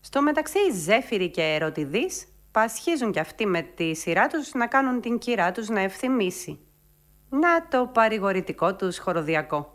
Στο μεταξύ, Ζέφυρη και Ερωτιδής πασχίζουν κι αυτοί με τη σειρά τους να κάνουν την κυρά τους να ευθυμίσει. Να το παρηγορητικό τους χοροδιακό.